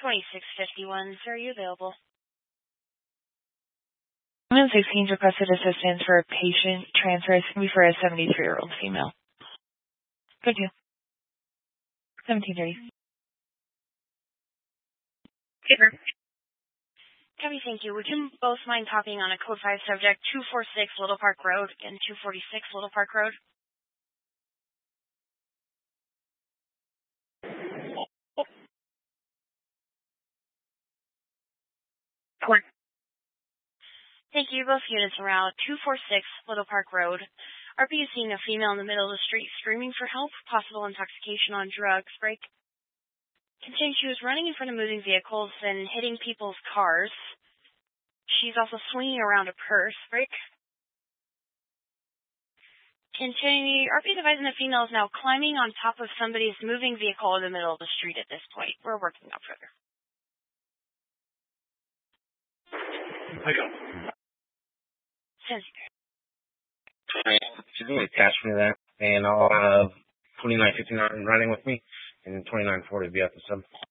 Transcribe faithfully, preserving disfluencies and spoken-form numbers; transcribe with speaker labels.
Speaker 1: twenty-six fifty-one. Sir, are you available?
Speaker 2: one sixteen requested assistance for a patient transfer. It's going to be for a seventy-three-year-old female. Good deal. seventeen thirty.
Speaker 1: Sure. Copy, thank you. Would you both mind copying on a code five subject, two forty-six Little Park Road and two forty-six Little Park Road? Correct. Thank you. Both units around two forty-six Little Park Road. R P is seeing a female in the middle of the street screaming for help, possible intoxication on drugs. Break. Contained she was running in front of moving vehicles and hitting people's cars. She's also swinging around a purse. Break. Continue. R P is advising the female is now climbing on top of somebody's moving vehicle in the middle of the street at this point. We're working up further.
Speaker 3: I got
Speaker 1: Says
Speaker 3: She's going to attach me to that, and I'll have twenty-nine fifty-nine running with me, and twenty-nine forty be at the sub.